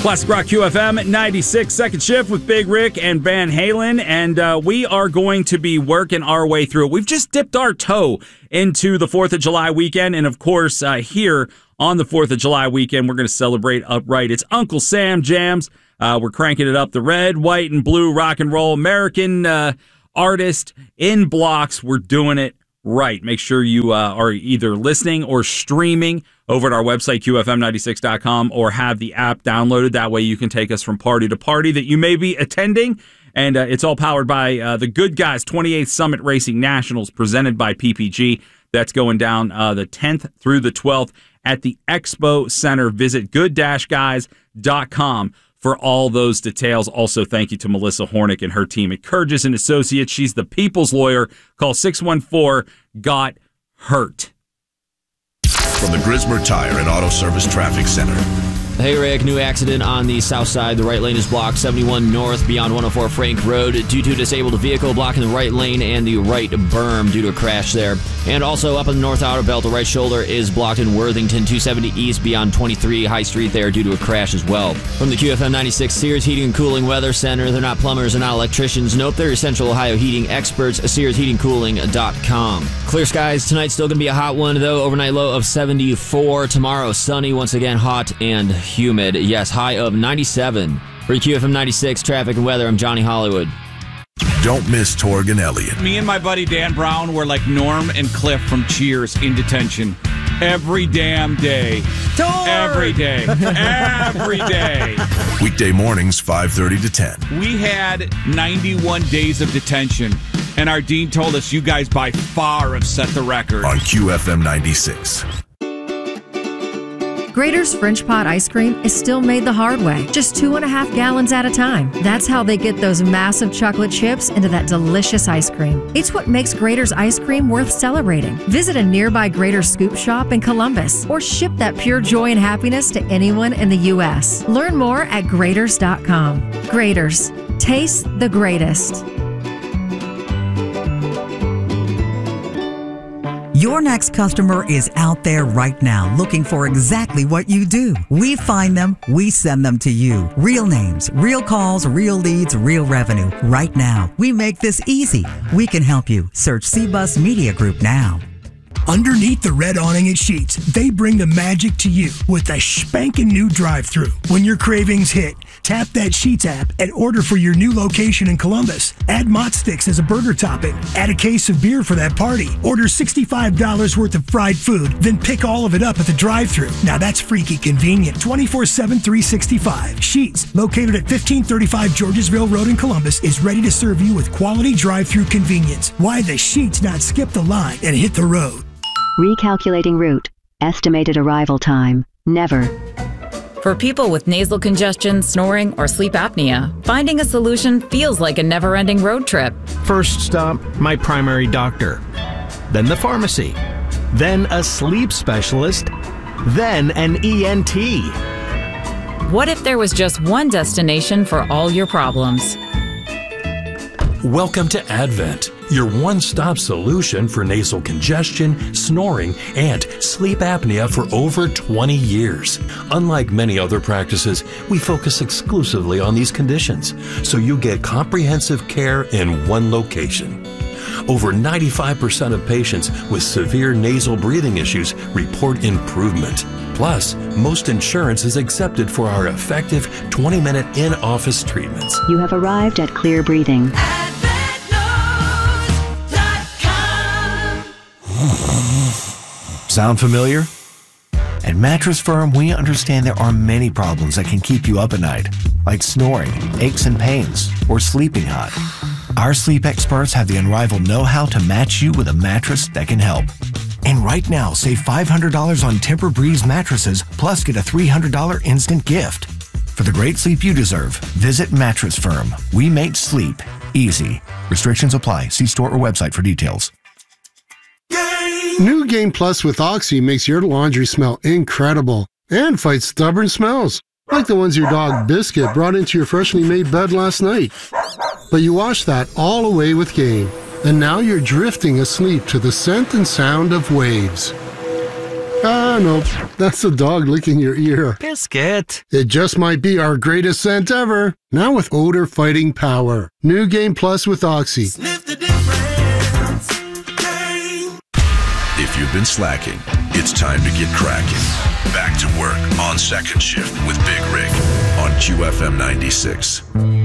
Classic Rock QFM 96, second shift with Big Rick and Van Halen, and we are going to be working our way through it. We've just dipped our toe into the 4th of July weekend, and of course, here on the 4th of July weekend, we're going to celebrate upright. It's Uncle Sam Jams. We're cranking it up. The red, white, and blue rock and roll American artist in blocks. We're doing it right. Make sure you are either listening or streaming over at our website, QFM96.com, or have the app downloaded. That way you can take us from party to party that you may be attending. And it's all powered by the Good Guys 28th Summit Racing Nationals, presented by PPG. That's going down the 10th through the 12th at the Expo Center. Visit good-guys.com for all those details. Also, thank you to Melissa Hornick and her team at Kurgis & Associates. She's the people's lawyer. Call 614-GOT-HURT. From the Grismer Tire and Auto Service Traffic Center. Hey, Rick, new accident on the south side. The right lane is blocked 71 north beyond 104 Frank Road due to a disabled vehicle blocking the right lane and the right berm due to a crash there. And also up on the north outer belt, the right shoulder is blocked in Worthington 270 east beyond 23 High Street there due to a crash as well. From the QFM 96 Sears Heating and Cooling Weather Center, they're not plumbers, they're not electricians. Nope, they're your Central Ohio heating experts, SearsHeatingCooling.com. Clear skies tonight, still going to be a hot one though. Overnight low of 74. Tomorrow, sunny, once again hot and humid. Yes, high of 97. For QFM 96 traffic and weather, I'm Johnny Hollywood. Don't miss Torg and Elliott. Me and my buddy Dan Brown were like Norm and Cliff from Cheers in detention every damn day. Torg! Every day. Every day. Weekday mornings, 5:30 to 10. We had 91 days of detention, and our dean told us you guys by far have set the record. On QFM 96. Grater's French Pot ice cream is still made the hard way, just 2.5 gallons at a time. That's how they get those massive chocolate chips into that delicious ice cream. It's what makes Grater's ice cream worth celebrating. Visit a nearby Grater's Scoop shop in Columbus or ship that pure joy and happiness to anyone in the U.S. Learn more at Graters.com. Graters. Taste the greatest. Your next customer is out there right now looking for exactly what you do. We find them, we send them to you. Real names, real calls, real leads, real revenue. Right now, we make this easy. We can help you. Search CBUS Media Group now. Underneath the red awning at Sheetz, they bring the magic to you with a spanking new drive-thru. When your cravings hit, tap that Sheetz app and order for your new location in Columbus. Add Mott Sticks as a burger topping. Add a case of beer for that party. Order $65 worth of fried food, then pick all of it up at the drive-thru. Now that's freaky convenient. 24/7, 365. Sheetz, located at 1535 Georgesville Road in Columbus, is ready to serve you with quality drive-thru convenience. Why the Sheetz not skip the line and hit the road? Recalculating route. Estimated arrival time. Never. For people with nasal congestion, snoring, or sleep apnea, finding a solution feels like a never-ending road trip. First stop, my primary doctor. Then the pharmacy. Then a sleep specialist. Then an ENT. What if there was just one destination for all your problems? Welcome to Advent, your one-stop solution for nasal congestion, snoring, and sleep apnea for over 20 years. Unlike many other practices, we focus exclusively on these conditions, so you get comprehensive care in one location. Over 95% of patients with severe nasal breathing issues report improvement. Plus, most insurance is accepted for our effective 20-minute in-office treatments. You have arrived at Clear Breathing. Sound familiar? At Mattress Firm, we understand there are many problems that can keep you up at night, like snoring, aches and pains, or sleeping hot. Our sleep experts have the unrivaled know-how to match you with a mattress that can help. And right now, save $500 on Tempur-Breeze mattresses, plus get a $300 instant gift. For the great sleep you deserve, visit Mattress Firm. We make sleep easy. Restrictions apply. See store or website for details. New Gain Plus with Oxy makes your laundry smell incredible and fights stubborn smells, like the ones your dog Biscuit brought into your freshly made bed last night. But you washed that all away with Gain, and now you're drifting asleep to the scent and sound of waves. Nope. That's a dog licking your ear. Biscuit. It just might be our greatest scent ever. Now with odor fighting power. New Game Plus with Oxy. Sniff the difference. If you've been slacking, it's time to get cracking. Back to work on Second Shift with Big Rick on QFM 96.